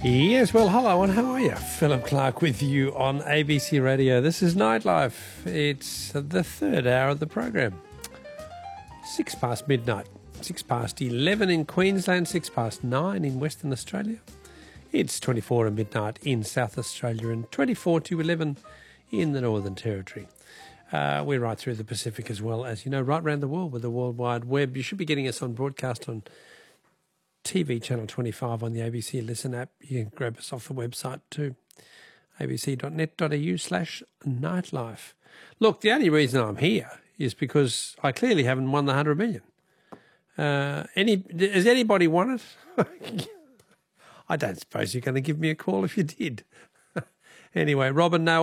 Yes, well, hello and how are you? Philip Clark with you on ABC Radio. This is Nightlife. It's the third hour of the program. 6 past midnight, 6 past 11 in Queensland, 6 past 9 in Western Australia. It's 24 at midnight in South Australia and 24 to 11 in the Northern Territory. We're right through the Pacific as well, as you know, right around the world with the World Wide Web. You should be getting us on broadcast on TV Channel 25 on the ABC Listen app. You can grab us off the website too, abc.net.au/nightlife. Look, the only reason I'm here is because I clearly haven't won the 100 million. Has anybody won it? I don't suppose you're going to give me a call if you did. Anyway, Robin, no,